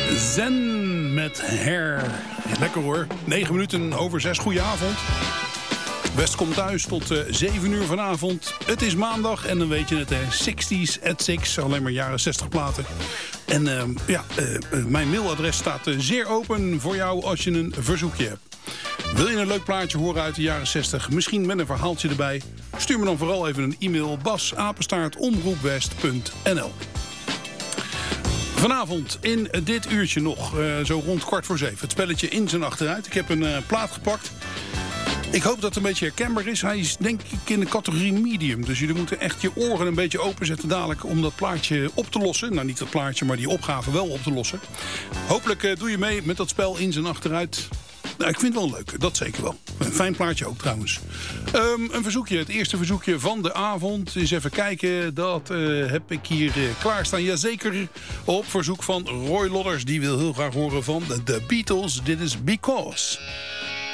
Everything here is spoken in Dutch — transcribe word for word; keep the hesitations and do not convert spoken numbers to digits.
Zen met Hair. Lekker hoor. negen minuten over zes. Goedenavond. West komt thuis tot uh, zeven uur vanavond. Het is maandag en dan weet je het, hè. zestig's at six. Alleen maar jaren zestig platen. En uh, ja, uh, uh, mijn mailadres staat uh, zeer open voor jou als je een verzoekje hebt. Wil je een leuk plaatje horen uit de jaren zestig? Misschien met een verhaaltje erbij? Stuur me dan vooral even een e-mail. bas apenstaart omroepwest punt n l. Vanavond in dit uurtje nog, uh, zo rond kwart voor zeven. Het spelletje in zijn achteruit. Ik heb een uh, plaat gepakt. Ik hoop dat het een beetje herkenbaar is. Hij is denk ik in de categorie medium. Dus jullie moeten echt je oren een beetje openzetten dadelijk om dat plaatje op te lossen. Nou, niet dat plaatje, maar die opgave wel op te lossen. Hopelijk uh, doe je mee met dat spel in zijn achteruit. Nou, ik vind het wel leuk, dat zeker wel. Een fijn plaatje ook trouwens. Um, een verzoekje, het eerste verzoekje van de avond. Eens even kijken, dat uh, heb ik hier uh, klaarstaan. Jazeker, op verzoek van Roy Lodders. Die wil heel graag horen van de Beatles. Dit is Because.